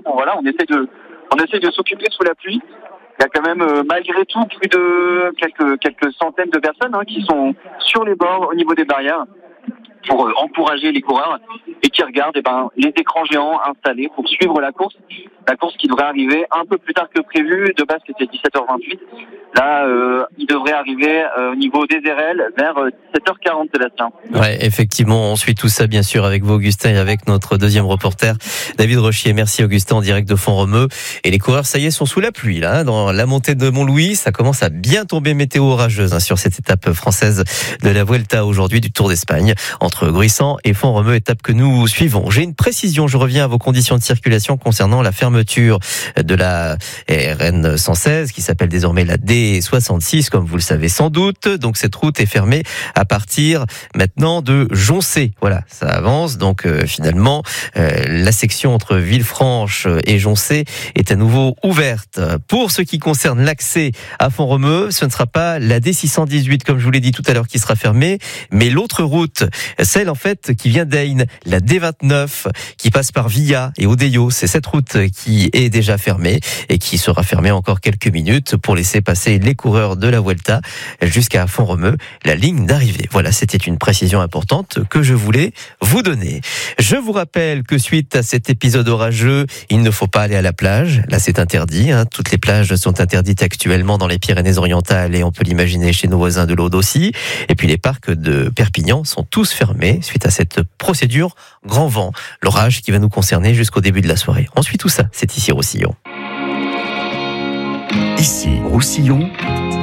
Bon voilà, on essaie de s'occuper sous la pluie. Il y a quand même malgré tout plus de quelques centaines de personnes qui sont sur les bords au niveau des barrières pour encourager les coureurs et qui regardent les écrans géants installés pour suivre la course qui devrait arriver un peu plus tard que prévu. De base c'était 17h28. Là il devrait arriver au niveau des RL vers 17h40, Sébastien. Ouais, effectivement, on suit tout ça bien sûr avec vous Augustin et avec notre deuxième reporter David Rochier. Merci Augustin en direct de Font-Romeu. Et les coureurs ça y est sont sous la pluie là, dans la montée de Montlouis, ça commence à bien tomber météo orageuse sur cette étape française de la Vuelta aujourd'hui du Tour d'Espagne entre Gruissant et Font-Romeu, étape que nous suivons. J'ai une précision, je reviens à vos conditions de circulation concernant la fermeture de la RN 116 qui s'appelle désormais la D66 comme vous le savez sans doute. Donc cette route est fermée à partir maintenant de Joncé. Voilà, ça avance. Donc finalement la section entre Villefranche et Joncé est à nouveau ouverte. Pour ce qui concerne l'accès à Font-Romeu, ce ne sera pas la D618 comme je vous l'ai dit tout à l'heure qui sera fermée, mais l'autre route, celle en fait qui vient d'Ain, la D29 qui passe par Villa et Odeillo. C'est cette route qui est déjà fermée et qui sera fermée encore quelques minutes pour laisser passer les coureurs de la Vuelta jusqu'à Font-Romeu, la ligne d'arrivée. Voilà, c'était une précision importante que je voulais vous donner. Je vous rappelle que suite à cet épisode orageux, il ne faut pas aller à la plage. Là, c'est interdit. Toutes les plages sont interdites actuellement dans les Pyrénées-Orientales et on peut l'imaginer chez nos voisins de l'Aude aussi. Et puis les parcs de Perpignan sont tous fermés suite à cette procédure grand vent. L'orage qui va nous concerner jusqu'au début de la soirée. On suit tout ça, c'est ici Roussillon. Ici Roussillon,